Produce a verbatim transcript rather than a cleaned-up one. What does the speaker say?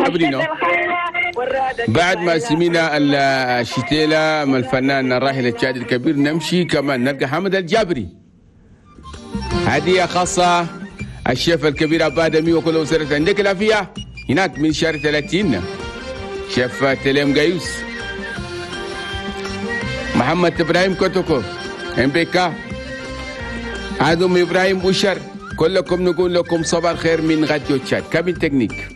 الجابري نو. بعد ما سمينا الشتيلة من الفنان الراحل الشاعر الكبير نمشي كمان نلقى حمد الجابري. هدية خاصة الشيف الكبير عبادمي وكل أسرة عندك العافية هناك من شهر ثلاثين. شيف تليم جايوس محمد إبراهيم كوتوكو ام بي كا آدم إبراهيم بوشر كلكم نقول لكم صباح الخير من راديو تشاد كابين تكنيك.